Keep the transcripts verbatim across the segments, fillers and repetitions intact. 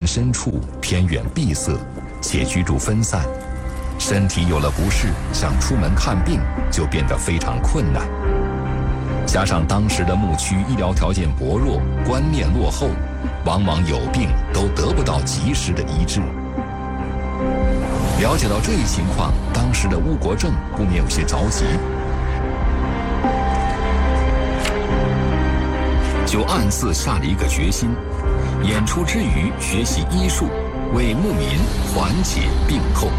深处，偏远闭塞，且居住分散，身体有了不适，想出门看病就变得非常困难。加上当时的牧区医疗条件薄弱，观念落后，往往有病都得不到及时的医治。了解到这一情况，当时的乌国正不免有些着急，就暗自下了一个决心，演出之余学习医术，为牧民缓解病痛。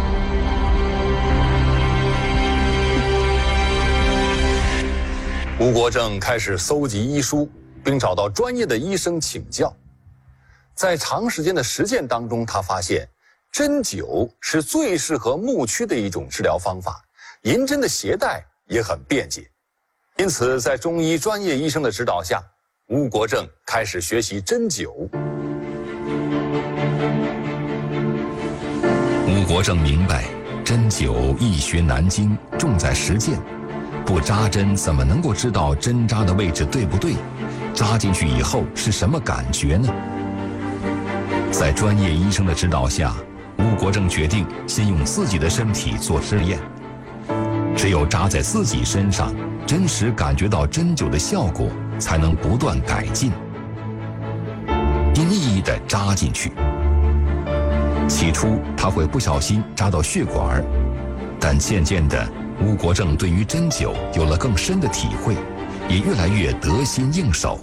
吴国正开始搜集医书，并找到专业的医生请教。在长时间的实践当中，他发现针灸是最适合牧区的一种治疗方法，银针的携带也很便捷。因此，在中医专业医生的指导下，吴国正开始学习针灸。 吴国正明白，针灸易学难精，重在实践。不扎针怎么能够知道针扎的位置对不对？扎进去以后是什么感觉呢？在专业医生的指导下，吴国正决定先用自己的身体做试验。只有扎在自己身上，真实感觉到针灸的效果，才能不断改进。一粒一地扎进去。起初他会不小心扎到血管，但渐渐的，吴国正对于针灸有了更深的体会，也越来越得心应手。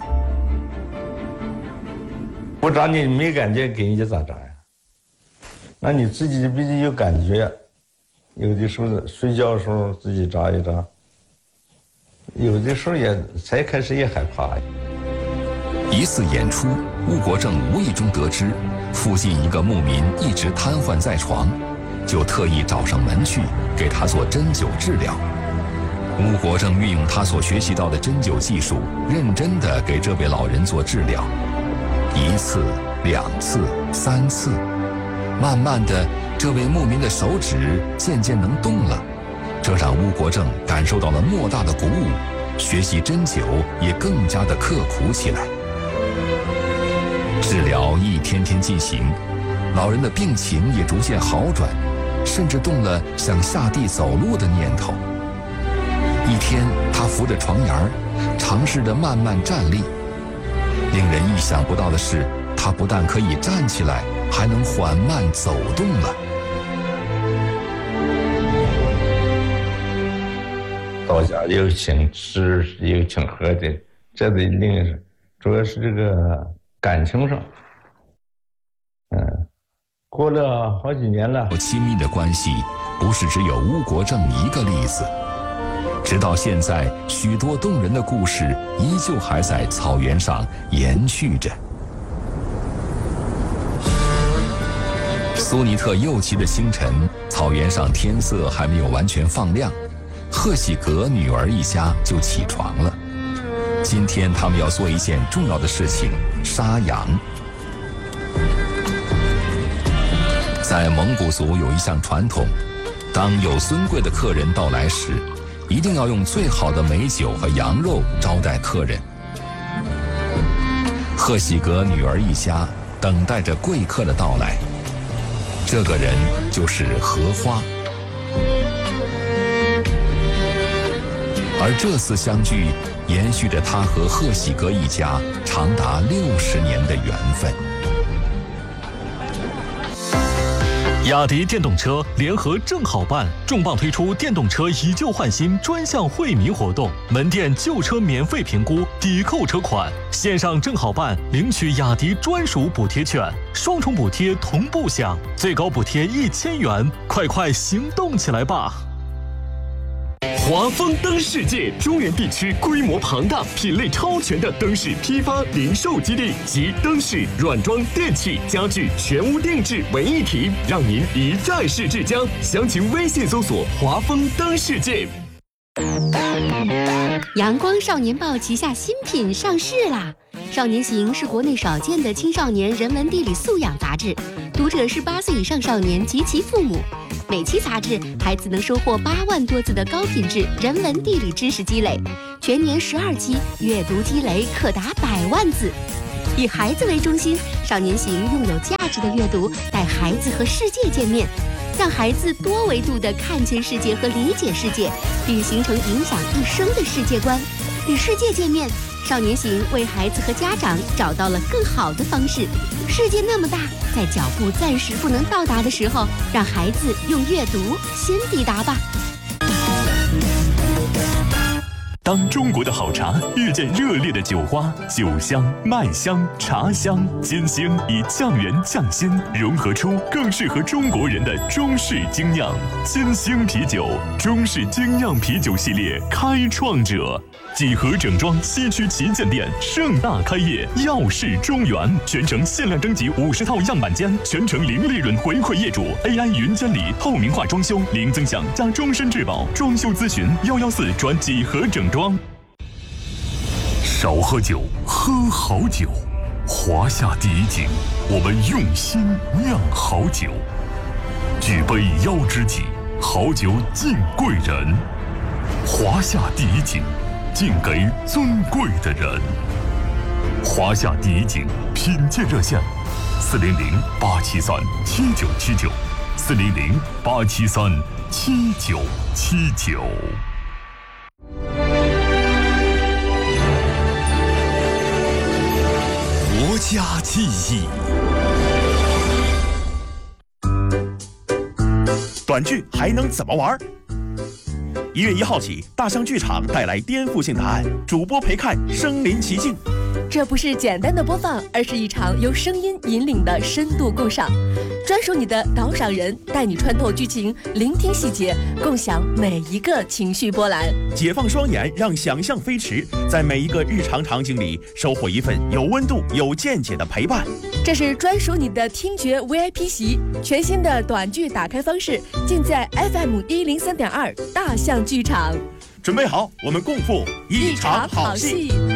不扎你没感觉，给人家咋扎呀？那你自己必须有感觉。有的时候睡觉的时候自己扎一扎，有的时候也才开始也害怕。 一次演出，吴国正无意中得知附近一个牧民一直瘫痪在床，就特意找上门去给他做针灸治疗。吴国正运用他所学习到的针灸技术，认真地给这位老人做治疗。一次、两次、三次，慢慢的，这位牧民的手指渐渐能动了，这让吴国正感受到了莫大的鼓舞，学习针灸也更加的刻苦起来。治疗一天天进行，老人的病情也逐渐好转，甚至动了想下地走路的念头。一天，他扶着床沿儿，尝试着慢慢站立。令人意想不到的是，他不但可以站起来，还能缓慢走动了。 到家又请吃又请喝的，这得令人主要是这个感情上，嗯，过了好几年了。 亲密的关系不是只有吴国正一个例子，直到现在，许多动人的故事依旧还在草原上延续着。苏尼特又奇的清晨，草原上天色还没有完全放亮，贺喜格女儿一家就起床了。今天他们要做一件重要的事情——杀羊。在蒙古族有一项传统，当有尊贵的客人到来时，一定要用最好的美酒和羊肉招待客人。贺喜格女儿一家等待着贵客的到来，这个人就是荷花。而这次相聚，延续着他和贺喜格一家长达六十年的缘分。 雅迪电动车联合正好办重磅推出电动车以旧换新专项惠民活动，门店旧车免费评估，抵扣车款，线上正好办领取雅迪专属补贴券，双重补贴同步享，最高补贴一千元，快快行动起来吧！ 华丰灯世界中原地区规模庞大、品类超全的灯饰批发零售基地，集灯饰、软装、电器、家具全屋定制为一体，让您一站式至江。详情微信搜索“华丰灯世界”。 阳光少年报旗下新品上市啦！少年行是国内少见的青少年人文地理素养杂志，读者是八岁以上少年及其父母。每期杂志，孩子能收获八万多字的高品质人文地理知识积累，全年十二期，阅读积累可达百万字。以孩子为中心， 少年行用有价值的阅读带孩子和世界见面，让孩子多维度地看见世界和理解世界，并形成影响一生的世界观。与世界见面，少年行为孩子和家长找到了更好的方式。世界那么大，在脚步暂时不能到达的时候，让孩子用阅读先抵达吧。 当中国的好茶遇见热烈的酒花，酒香、麦香、茶香、金星以匠人匠心融合出更适合中国人的中式精酿。金星啤酒，中式精酿啤酒系列开创者。几何整装西区旗舰店盛大开业，耀世中原，全程限量征集五十套样板间，全程零利润回馈业主 ，A I 云监理，透明化装修，零增享加终身质保，装修咨询幺幺四转几何整装。少喝酒，喝好酒。华夏第一景，我们用心酿好酒。举杯邀知己，好酒敬贵人。华夏第一景，敬给尊贵的人。华夏第一景品鉴热线：四零零八七三七九七九，四零零八七三七九七九。 国家记忆。 短剧还能怎么玩？一月一号起，大象剧场带来颠覆性答案，主播陪看身临其境。 这不是简单的播放，而是一场由声音引领的深度共赏。专属你的导赏人，带你穿透剧情，聆听细节，共享每一个情绪波澜。 解放双眼，让想象飞驰，在每一个日常场景里收获一份有温度、有见解的陪伴。 这是专属你的听觉 V I P 席，全新的短剧打开方式，尽在 F M 一零三点二大象剧场。 准备好，我们共赴一场好戏。